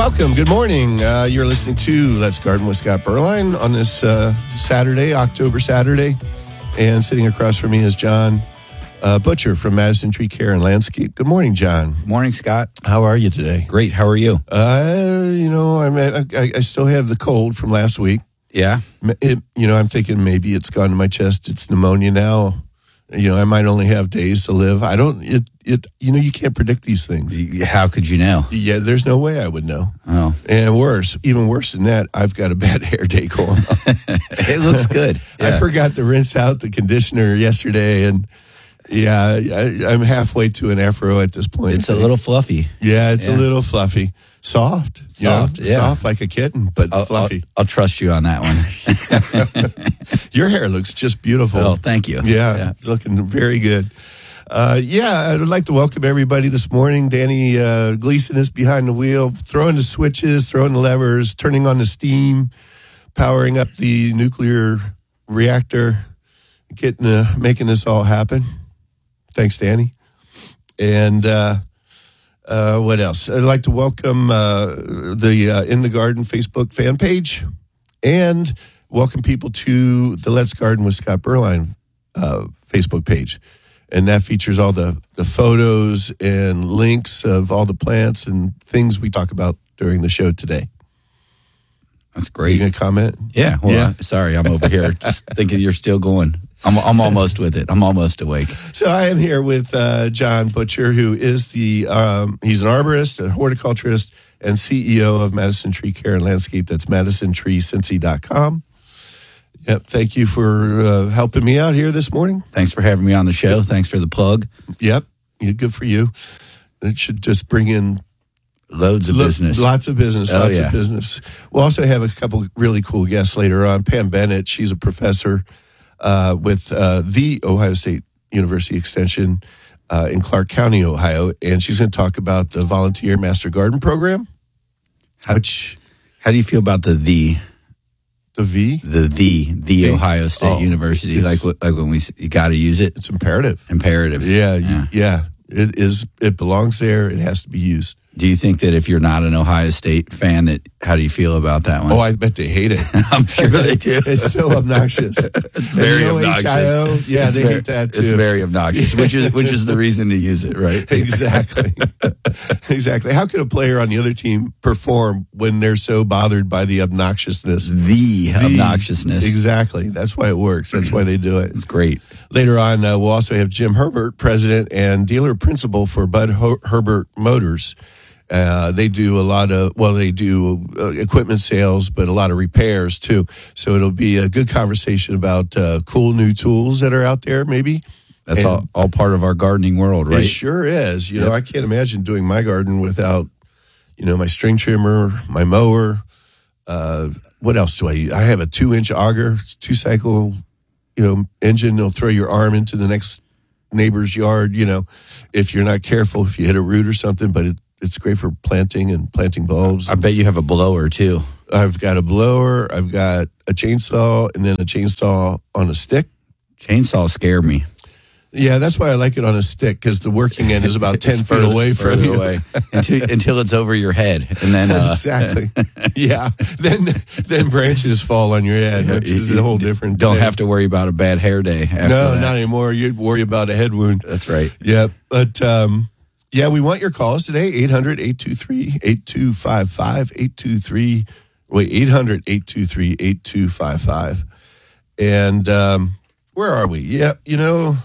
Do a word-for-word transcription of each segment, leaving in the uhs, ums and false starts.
Welcome. Good morning. Uh, you're listening to Let's Garden with Scott Berline on this uh, Saturday, October Saturday. And sitting across from me is John uh, Butcher from Madison Tree Care and Landscape. Good morning, John. Morning, Scott. How are you today? Great. How are you? Uh, you know, I'm, I, I still have the cold from last week. Yeah. It, you know, I'm thinking maybe it's gone to my chest. It's pneumonia now. You know, I might only have days to live. I don't, it, it, you know, you can't predict these things. How could you know? Yeah, there's no way I would know. Oh. And worse, even worse than that, I've got a bad hair day going on. It looks good. Yeah. I forgot to rinse out the conditioner yesterday, and yeah, I, I'm halfway to an afro at this point. It's a little fluffy. Yeah, it's Yeah. a little fluffy. Soft. you know, Soft, yeah. Soft like a kitten, but I'll, fluffy. I'll, I'll trust you on that one. Your hair looks just beautiful. Oh, thank you. Yeah, Yeah. it's looking very good. Uh, yeah, I'd like to welcome everybody this morning. Danny uh, Gleason is behind the wheel, throwing the switches, throwing the levers, turning on the steam, powering up the nuclear reactor, getting uh, making this all happen. Thanks, Danny. And uh, uh, what else? I'd like to welcome uh, the uh, In the Garden Facebook fan page and welcome people to the Let's Garden with Scott Berline uh, Facebook page. And that features all the, the photos and links of all the plants and things we talk about during the show today. That's Are great. you going to comment? Yeah. Well, Yeah. I- sorry, I'm over here just thinking you're still going. I'm I'm almost with it. I'm almost awake. So I am here with uh, John Butcher, who is the, um, he's an arborist, a horticulturist, and C E O of Madison Tree Care and Landscape. That's madison tree cincy dot com. Yep. Thank you for uh, helping me out here this morning. Thanks for having me on the show. Thanks for the plug. Yep. Yeah, good for you. It should just bring in Loads of Lo- business. Lots of business. Oh, Lots yeah. of business. We'll also have a couple really cool guests later on. Pam Bennett, she's a professor uh, with uh, the Ohio State University Extension uh, in Clark County, Ohio, and she's going to talk about the Volunteer Master Garden Program. How, Which how do you feel about the the the V? the the the The- Ohio State oh, University? it's- Like like when we s- you got to use it. It's imperative. Imperative. Yeah, Yeah. yeah, yeah. It is. It belongs there. It has to be used. Do you think that if you're not an Ohio State fan, that how do you feel about that one? Oh, I bet they hate it. I'm sure they do. It's so obnoxious. It's very And the obnoxious. O H I O, yeah, It's they very- hate that too. It's very obnoxious, which is which is the reason to use it, right? Exactly. Exactly. How could a player on the other team perform when they're so bothered by the obnoxiousness? The, The- obnoxiousness. Exactly. That's why it works. That's why they do it. It's great. Later on, uh, we'll also have Jim Herbert, president and dealer principal for Bud Ho- Herbert Motors. Uh, they do a lot of, well, they do uh, equipment sales, but a lot of repairs too. So it'll be a good conversation about uh, cool new tools that are out there, maybe. That's And- all, all part of our gardening world, It right? sure is. You know, Yep. I can't imagine doing my garden without, you know, my string trimmer, my mower. Uh, what else do I use? I have a two-inch auger, two cycle, you know, engine. It'll throw your arm into the next neighbor's yard. You know, if you're not careful, if you hit a root or something. But it, it's great for planting and planting bulbs. I bet you have a blower too. I've got a blower. I've got a chainsaw, and then a chainsaw on a stick. Chainsaws scare me. Yeah, that's why I like it on a stick, because the working end is about ten It's feet further- away from further you. away until until it's over your head, and then uh, Exactly. Yeah. Then then branches fall on your head, which is a whole different don't thing. have to worry about a bad hair day. After No, that. not anymore. You'd worry about a head wound. That's right. Yeah. But um, yeah, we want your calls today. eight hundred, eight two three, eight two five five, eight two three, wait, eight hundred, eight two three, eight two five five. And um, where are we? Yeah, you know,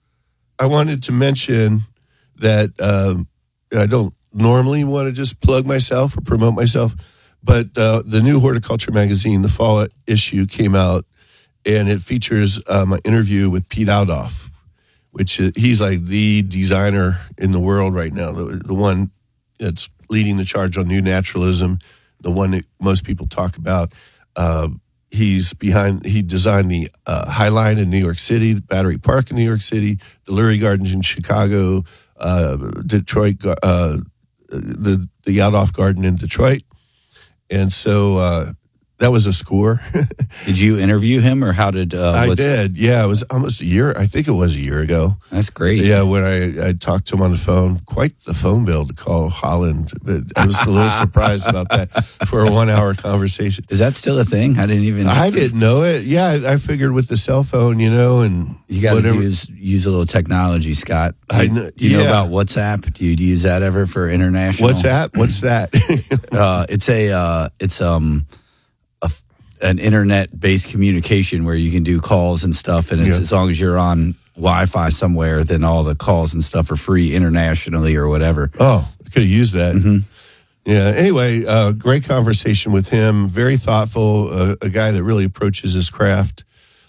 I wanted to mention that um, I don't normally want to just plug myself or promote myself, but uh, the new Horticulture magazine, the fall issue, came out, and it features um, an interview with Pete Aldoff, which is, he's like the designer in the world right now, the, the one that's leading the charge on new naturalism, the one that most people talk about. Uh, He's behind, he designed the uh, High Line in New York City, the Battery Park in New York City, the Lurie Gardens in Chicago, uh, Detroit, uh, the, the Aldoff Garden in Detroit. And so uh, that was a score. Did you interview him, or how did? Uh, I what's- did. Yeah, it was almost a year. I think it was a year ago. That's great. Yeah, when I, I talked to him on the phone, quite the phone bill to call Holland. But I was a little surprised about that for a one-hour conversation. Is that still a thing? I didn't even. I didn't know it. Yeah, I I figured with the cell phone, you know, and You got to whatever. use use a little technology, Scott. I You- kn- Do you know yeah. about WhatsApp? Do you use that ever for international? What's that? What's that? Uh, it's a uh, it's um a f an internet based communication where you can do calls and stuff, and it's Yeah. as long as you're on Wi-Fi somewhere, then all the calls and stuff are free internationally or whatever. Oh, I could have used that. Mm-hmm. Yeah. Anyway, uh, great conversation with him. Very thoughtful. Uh, a guy that really approaches his craft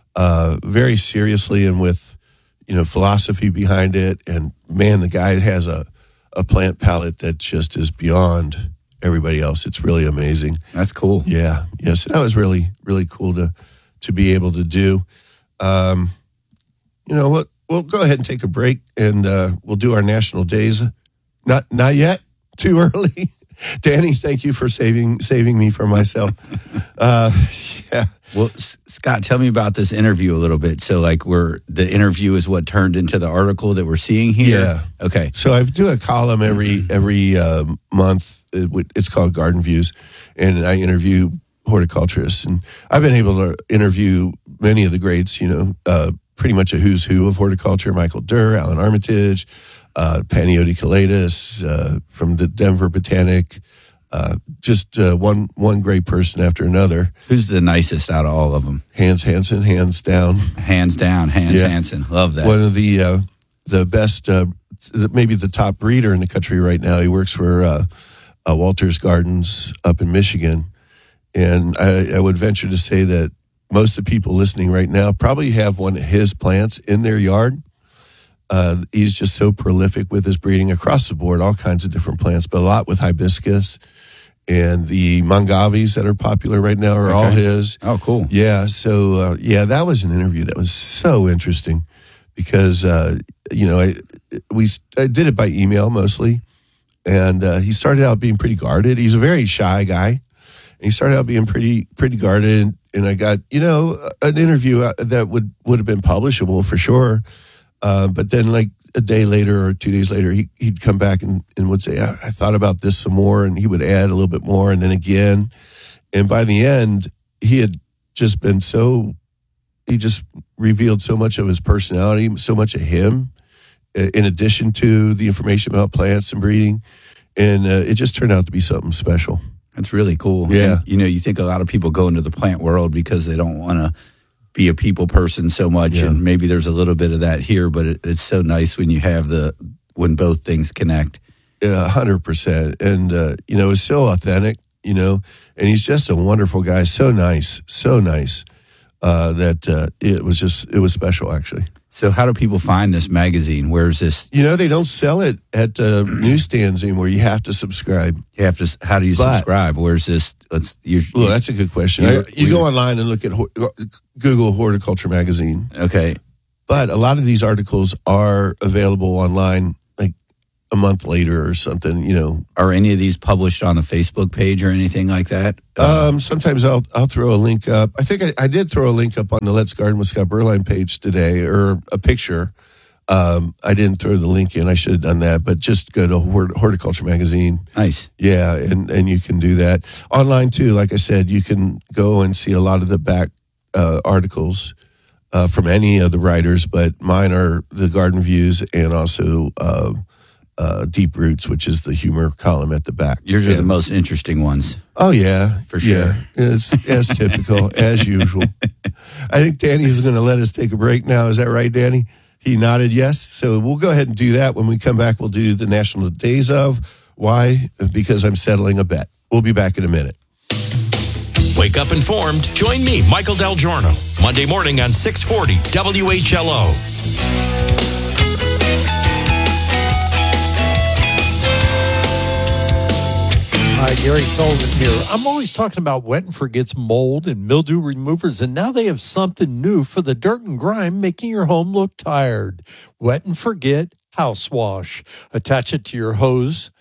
uh, very seriously and with, you know, philosophy behind it. And man, the guy has a a plant palette that just is beyond everybody else. It's really amazing. That's cool. Yeah. Yes. That was really really cool to to be able to do. Um, you know what? We'll go ahead and take a break, and uh, we'll do our national days. Not not yet. Too early. Danny, thank you for saving saving me from myself. Uh, yeah. Well, S- Scott, tell me about this interview a little bit. So, like, we're the interview is what turned into the article that we're seeing here. Yeah. Okay. So I do a column every every uh, month. It would- It's called Garden Views, and I interview horticulturists. And I've been able to interview many of the greats. You know, uh, pretty much a who's who of horticulture: Michael Durr, Alan Armitage, uh, Panayiotis Kalaitis uh, from the Denver Botanic. Uh, just uh, one one great person after another. Who's the nicest out of all of them? Hans Hansen, hands down. Hands down, Hans Yeah. Hansen. Love that. One of the uh, the best, uh, maybe the top breeder in the country right now. He works for uh, uh, Walters Gardens up in Michigan, and I, I would venture to say that most of the people listening right now probably have one of his plants in their yard. Uh, he's just so prolific with his breeding across the board, all kinds of different plants, but a lot with hibiscus. And the Mongavis that are popular right now are all Okay. his. Oh, cool. Yeah. So, uh, yeah, that was an interview that was so interesting because, uh, you know, I, we, I did it by email mostly. And uh, he started out being pretty guarded. He's a very shy guy. And he started out being pretty, pretty guarded. And I got, you know, an interview that would, would have been publishable for sure. Uh, but then, like a day later or two days later, he, he'd come back and, and would say, I, I thought about this some more. And he would add a little bit more. And then again. And by the end, he had just been so, he just revealed so much of his personality, so much of him, uh, in addition to the information about plants and breeding. And uh, it just turned out to be something special. That's really cool. Yeah. And, you know, you think a lot of people go into the plant world because they don't want to be a people person so much. Yeah. And maybe there's a little bit of that here, but it, it's so nice when you have the, when both things connect. A hundred percent. And, uh, you know, it's so authentic, you know, and he's just a wonderful guy. So nice, so nice uh, that uh, it was just, it was special, actually. So how do people find this magazine? Where's this? You know, they don't sell it at uh, newsstands anymore. You have to subscribe. You have to, how do you But- subscribe? Where's this? Let's, you, Well, that's a good question. You- I- you we- go online and look at hor- Google Horticulture Magazine, okay. but a lot of these articles are available online like a month later or something, you know. Are any of these published on the Facebook page or anything like that? Uh, Um, sometimes I'll I'll throw a link up. I think I, I did throw a link up on the Let's Garden with Scott Berline page today, or a picture. Um, I didn't throw the link in. I should have done that, but just go to Hort- Horticulture Magazine. nice. Yeah, and, and you can do that. Online, too, like I said, you can go and see a lot of the back uh, articles uh, from any of the writers, but mine are the Garden Views and also uh, uh, Deep Roots, which is the humor column at the back. Yours are the And- most interesting ones. Oh, yeah. For sure. Yeah. It's as typical, as usual. I think Danny's going to let us take a break now. Is that right, Danny? He nodded yes. So we'll go ahead and do that. When we come back, we'll do the National Days of. Why? Because I'm settling a bet. We'll be back in a minute. Wake up informed. Join me, Michael Del Giorno, Monday morning on six forty W H L O. Hi, Gary Sullivan here. I'm always talking about Wet and Forget's mold and mildew removers, and now they have something new for the dirt and grime, making your home look tired. Wet and Forget House Wash. Attach it to your hose,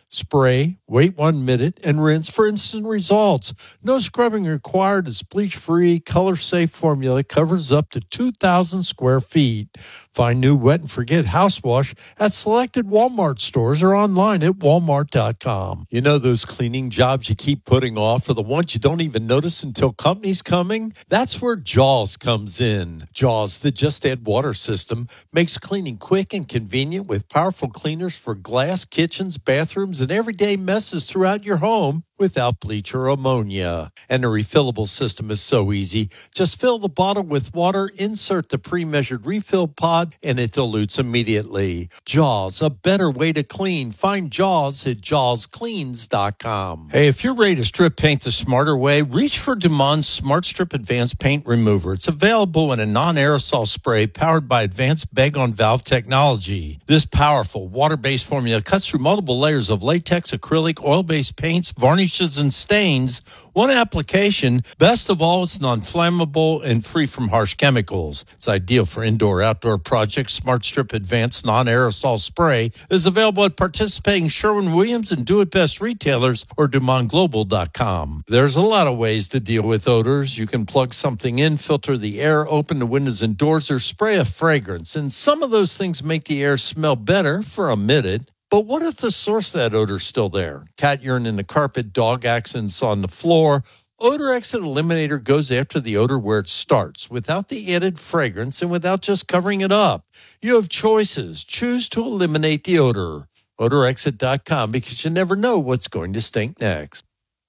Spray, wait one minute, and rinse for instant results. No scrubbing required as bleach-free, color-safe formula covers up to two thousand square feet. Find new Wet and Forget house wash at selected Walmart stores or online at walmart dot com. You know those cleaning jobs you keep putting off are the ones you don't even notice until company's coming? That's where Jaws comes in. Jaws, the Just Add Water system, makes cleaning quick and convenient with powerful cleaners for glass, kitchens, bathrooms, and everyday messes throughout your home without bleach or ammonia. And the refillable system is so easy. Just fill the bottle with water, insert the pre-measured refill pod, and it dilutes immediately. Jaws, a better way to clean. Find Jaws at jaws cleans dot com. Hey, if you're ready to strip paint the smarter way, reach for Dumond's Smart Strip Advanced Paint Remover. It's available in a non-aerosol spray powered by advanced bag-on-valve technology. This powerful water-based formula cuts through multiple layers of latex, acrylic, oil-based paints, varnishes, and stains. One application. Best of all, it's non-flammable and free from harsh chemicals. It's ideal for indoor-outdoor projects. Smart Strip Advanced Non-Aerosol Spray is available at participating Sherwin-Williams and Do It Best retailers or Dumont Global dot com. There's a lot of ways to deal with odors. You can plug something in, filter the air, open the windows and doors, or spray a fragrance. And some of those things make the air smell better for a minute. But what if the source of that odor is still there? Cat urine in the carpet, dog accidents on the floor. Odor Exit Eliminator goes after the odor where it starts, without the added fragrance and without just covering it up. You have choices. Choose to eliminate the odor. odor exit dot com, because you never know what's going to stink next.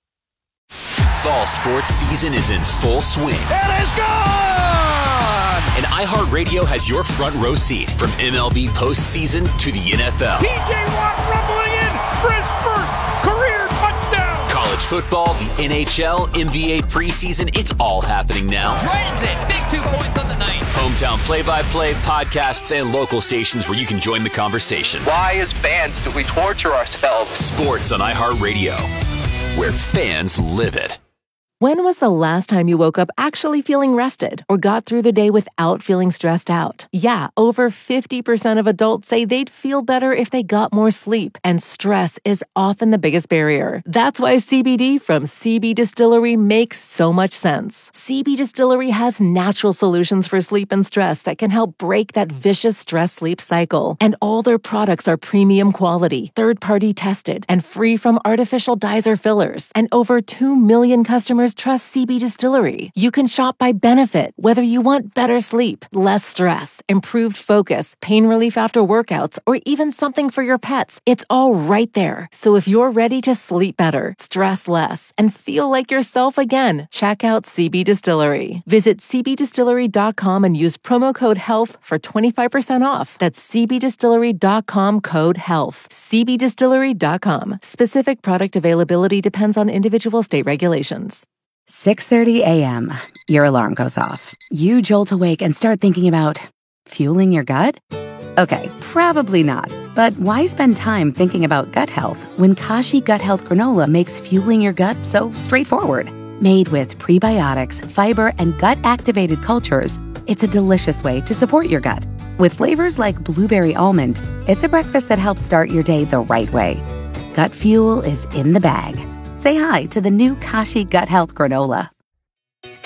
Fall sports season is in full swing. It is gone! And iHeartRadio has your front row seat from M L B postseason to the N F L. P J Watt rumbling in for his first career touchdown. College football, the N H L, N B A preseason, it's all happening now. Dragons in, big two points on the night. Hometown play-by-play, podcasts, and local stations where you can join the conversation. Why, as fans, do we torture ourselves? Sports on iHeartRadio, where fans live it. When was the last time you woke up actually feeling rested or got through the day without feeling stressed out? Yeah, over fifty percent of adults say they'd feel better if they got more sleep, and stress is often the biggest barrier. That's why C B D from C B Distillery makes so much sense. C B Distillery has natural solutions for sleep and stress that can help break that vicious stress-sleep cycle. And all their products are premium quality, third-party tested, and free from artificial dyes or fillers. And over two million customers trust C B Distillery. You can shop by benefit, whether you want better sleep, less stress, improved focus, pain relief after workouts, or even something for your pets. It's all right there. So if you're ready to sleep better, stress less, and feel like yourself again, check out C B Distillery. Visit c b distillery dot com and use promo code HEALTH for twenty-five percent off. That's c b distillery dot com code HEALTH. c b distillery dot com. Specific product availability depends on individual state regulations. six thirty a.m. Your alarm goes off. You jolt awake and start thinking about fueling your gut? Okay, probably not. But why spend time thinking about gut health when Kashi Gut Health Granola makes fueling your gut so straightforward? Made with prebiotics, fiber, and gut-activated cultures, it's a delicious way to support your gut. With flavors like blueberry almond, it's a breakfast that helps start your day the right way. Gut fuel is in the bag. Say hi to the new Kashi Gut Health Granola.